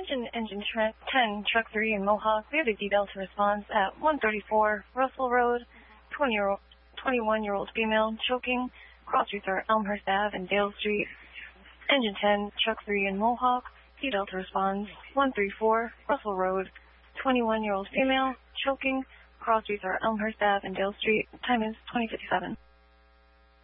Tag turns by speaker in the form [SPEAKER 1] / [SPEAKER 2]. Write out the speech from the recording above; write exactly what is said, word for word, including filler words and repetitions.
[SPEAKER 1] Attention engine tra- ten, truck three in Mohawk. We have a D Delta response at one thirty-four Russell Road. twenty-one-year-old female choking. Cross streets are Elmhurst Ave and Dale Street. Engine ten, truck three in Mohawk. D Delta responds one thirty-four Russell Road. twenty-one-year-old female choking. Cross streets are Elmhurst Ave and Dale Street. Time is twenty fifty-seven.